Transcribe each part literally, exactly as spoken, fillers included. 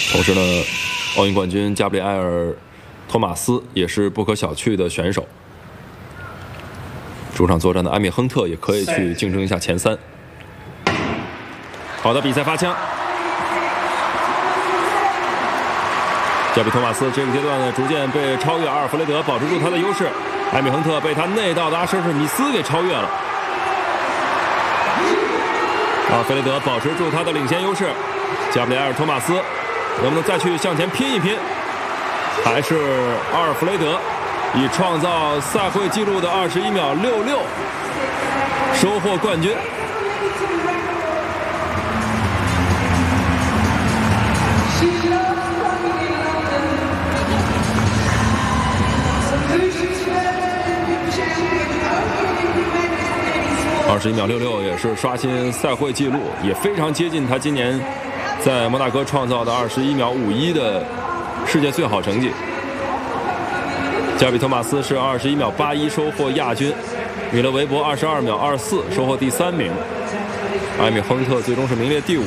同时呢，奥运冠军加布里埃尔·托马斯也是不可小觑的选手。主场作战的埃米亨特也可以去竞争一下前三。好的比赛发枪，加比托马斯这个阶段呢逐渐被超越，阿尔弗雷德保持住他的优势，埃米亨特被他内道的阿舍尔米斯给超越了。阿尔弗雷德保持住他的领先优势，加布里埃尔·托马斯能不能再去向前拼一拼？还是阿尔弗雷德以创造赛会纪录的二十一秒六六收获冠军。二十一秒六六也是刷新赛会纪录，也非常接近他今年在摩纳哥创造的二十一秒五一的世界最好成绩。加比托马斯是二十一秒八一收获亚军，米勒维伯二十二秒二四收获第三名，埃米亨特最终是名列第五。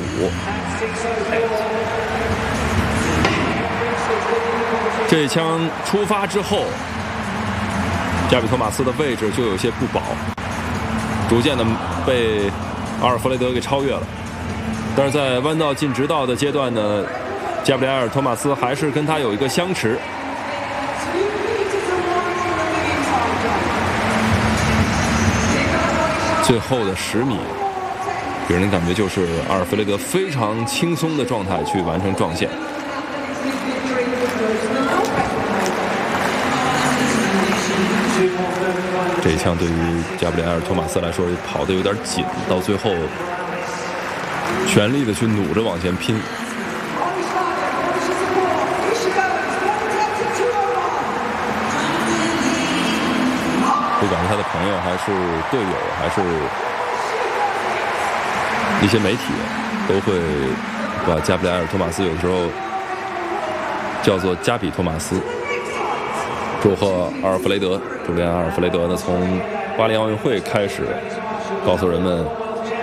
这一枪出发之后，加比托马斯的位置就有些不保，逐渐的被阿尔弗雷德给超越了。但是在弯道进直道的阶段呢，加布里埃尔·托马斯还是跟他有一个相持。最后的十米，给人的感觉就是阿尔弗雷德非常轻松的状态去完成撞线。这一枪对于加布里埃尔·托马斯来说跑得有点紧，到最后全力的去努着往前拼。不管是他的朋友还是队友还是一些媒体，都会把加布里埃尔·托马斯有时候叫做加比托马斯。祝贺阿尔弗雷德，朱利安·阿尔弗雷德呢，从巴黎奥运会开始告诉人们，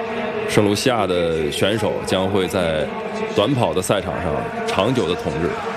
圣卢西亚的选手将会在短跑的赛场上长久的统治。